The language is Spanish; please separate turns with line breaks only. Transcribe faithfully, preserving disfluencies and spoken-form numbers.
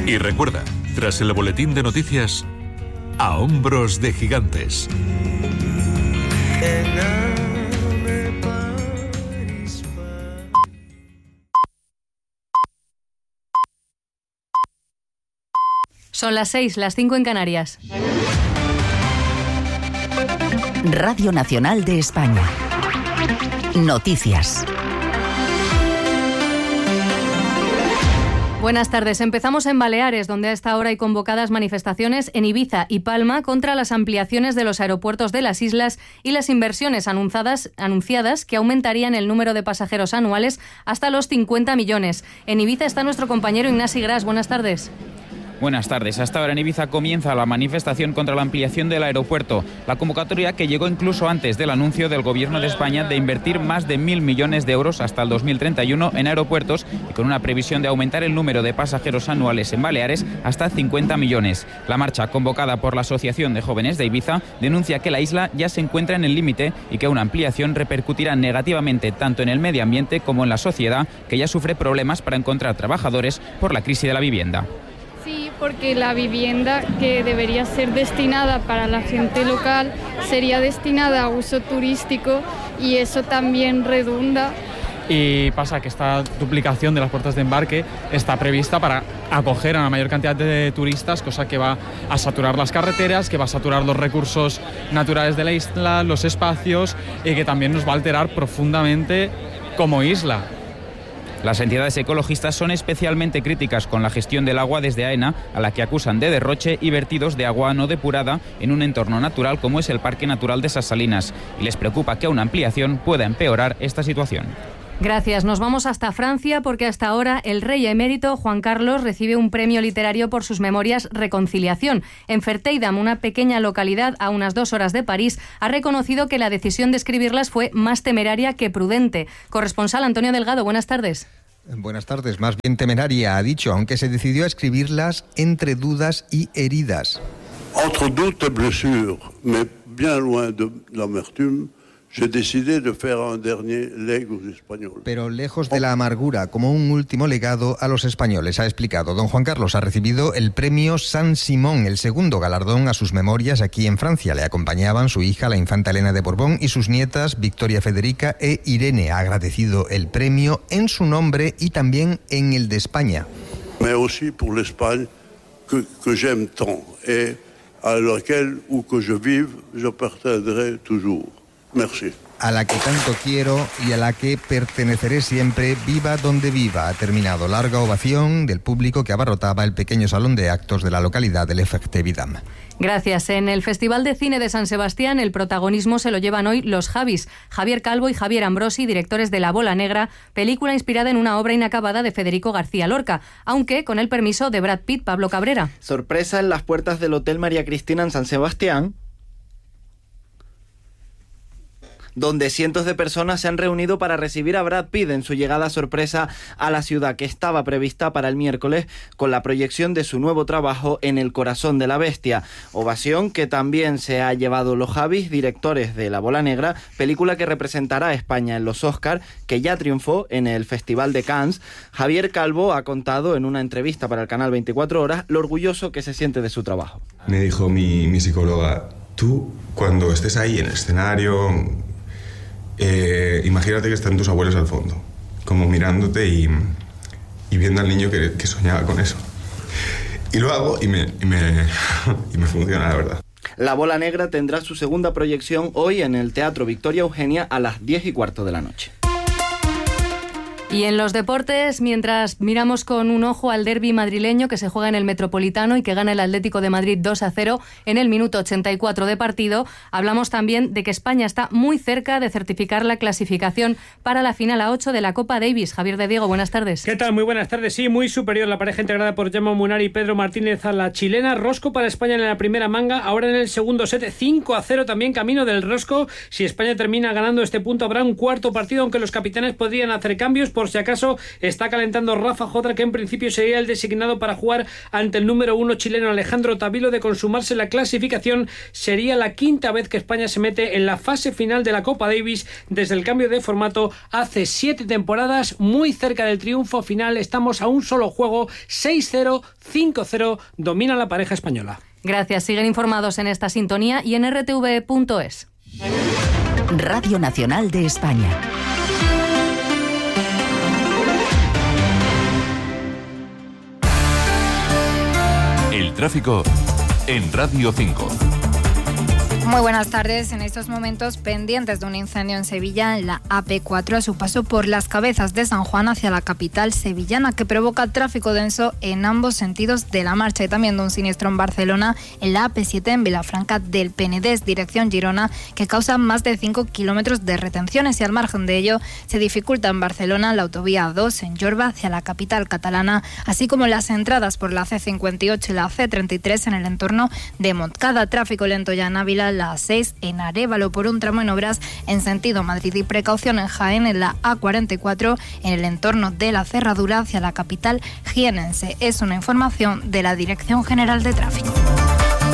Y recuerda, tras el boletín de noticias, A Hombros de Gigantes.
Son las seis, las cinco en Canarias.
Radio Nacional de España. Noticias.
Buenas tardes. Empezamos en Baleares, donde a esta hora hay convocadas manifestaciones en Ibiza y Palma contra las ampliaciones de los aeropuertos de las islas y las inversiones anunciadas, anunciadas que aumentarían el número de pasajeros anuales hasta los cincuenta millones. En Ibiza está nuestro compañero Ignasi Gras. Buenas tardes.
Buenas tardes. Hasta ahora en Ibiza comienza la manifestación contra la ampliación del aeropuerto. La convocatoria que llegó incluso antes del anuncio del Gobierno de España de invertir más de mil millones de euros hasta el dos mil treinta y uno en aeropuertos y con una previsión de aumentar el número de pasajeros anuales en Baleares hasta cincuenta millones. La marcha, convocada por la Asociación de Jóvenes de Ibiza, denuncia que la isla ya se encuentra en el límite y que una ampliación repercutirá negativamente tanto en el medio ambiente como en la sociedad, que ya sufre problemas para encontrar trabajadores por la crisis de la vivienda.
Sí, porque la vivienda que debería ser destinada para la gente local sería destinada a uso turístico y eso también redunda.
Y pasa que esta duplicación de las puertas de embarque está prevista para acoger a una mayor cantidad de turistas, cosa que va a saturar las carreteras, que va a saturar los recursos naturales de la isla, los espacios y que también nos va a alterar profundamente como isla.
Las entidades ecologistas son especialmente críticas con la gestión del agua desde AENA, a la que acusan de derroche y vertidos de agua no depurada en un entorno natural como es el Parque Natural de Sas Salinas, y les preocupa que una ampliación pueda empeorar esta situación.
Gracias. Nos vamos hasta Francia porque hasta ahora el rey emérito Juan Carlos recibe un premio literario por sus memorias Reconciliación. En Ferteidam, una pequeña localidad a unas dos horas de París, ha reconocido que la decisión de escribirlas fue más temeraria que prudente. Corresponsal Antonio Delgado, buenas tardes.
Buenas tardes, más bien temeraria, ha dicho, aunque se decidió a escribirlas entre dudas y heridas.
Entre doutes et blessures, mais bien loin de l'amertume, j'ai décidé de faire un dernier leg aux Espagnols.
Pero lejos de la amargura, como un último legado a los españoles, ha explicado. Don Juan Carlos ha recibido el premio San Simón, el segundo galardón a sus memorias aquí en Francia. Le acompañaban su hija, la infanta Elena de Borbón, y sus nietas, Victoria Federica e Irene. Ha agradecido el premio en su nombre y también en el de España.
Mais aussi pour l'Espagne que, que j'aime tant et à laquelle, où que je vive, je pertiendrai toujours. Merci.
A la que tanto quiero y a la que perteneceré siempre, viva donde viva. Ha terminado. Larga ovación del público que abarrotaba el pequeño salón de actos de la localidad de Le Ferté-Vidame.
Gracias. En el Festival de Cine de San Sebastián, el protagonismo se lo llevan hoy los Javis, Javier Calvo y Javier Ambrosi, directores de La Bola Negra, película inspirada en una obra inacabada de Federico García Lorca, aunque con el permiso de Brad Pitt. Pablo Cabrera.
Sorpresa en las puertas del Hotel María Cristina en San Sebastián, donde cientos de personas se han reunido para recibir a Brad Pitt en su llegada sorpresa a la ciudad, que estaba prevista para el miércoles con la proyección de su nuevo trabajo En el corazón de la bestia. Ovación que también se ha llevado los Javis, directores de La Bola Negra, película que representará a España en los Oscar, que ya triunfó en el Festival de Cannes. Javier Calvo ha contado en una entrevista para el canal veinticuatro horas lo orgulloso que se siente de su trabajo.
Me dijo mi, mi psicóloga, tú cuando estés ahí en el escenario... Eh, imagínate que están tus abuelos al fondo, como mirándote y, y viendo al niño que, que soñaba con eso. Y lo hago y me, y, me, y me funciona, la verdad.
La Bola Negra tendrá su segunda proyección hoy en el Teatro Victoria Eugenia a las diez y cuarto de la noche.
Y en los deportes, mientras miramos con un ojo al derbi madrileño que se juega en el Metropolitano y que gana el Atlético de Madrid dos a cero en el minuto ochenta y cuatro de partido, hablamos también de que España está muy cerca de certificar la clasificación para la final a ocho de la Copa Davis. Javier de Diego, buenas tardes.
¿Qué tal? Muy buenas tardes. Sí, muy superior la pareja integrada por Gemma Munari y Pedro Martínez a la chilena. Rosco para España en la primera manga, ahora en el segundo set, cinco a cero también camino del Rosco. Si España termina ganando este punto, habrá un cuarto partido, aunque los capitanes podrían hacer cambios. Por por si acaso, está calentando Rafa Jodra, que en principio sería el designado para jugar ante el número uno chileno Alejandro Tavilo. De consumarse la clasificación, sería la quinta vez que España se mete en la fase final de la Copa Davis desde el cambio de formato hace siete temporadas, muy cerca del triunfo final. Estamos a un solo juego, seis cero, cinco cero, domina la pareja española.
Gracias, siguen informados en esta sintonía y en r t v punto es.
Radio Nacional de España.
El tráfico en Radio cinco.
Muy buenas tardes. En estos momentos pendientes de un incendio en Sevilla en la A P cuatro a su paso por Las Cabezas de San Juan hacia la capital sevillana, que provoca tráfico denso en ambos sentidos de la marcha, y también de un siniestro en Barcelona en la A P siete en Vilafranca del Penedès dirección Girona, que causa más de cinco kilómetros de retenciones, y al margen de ello se dificulta en Barcelona la autovía A dos en Jorba hacia la capital catalana, así como las entradas por la C cincuenta y ocho y la C treinta y tres en el entorno de Montcada. Tráfico lento ya en Ávila, la A seis en Arévalo por un tramo en obras en sentido Madrid, y precaución en Jaén en la A cuarenta y cuatro en el entorno de la Cerradura hacia la capital jienense. Es una información de la Dirección General de Tráfico.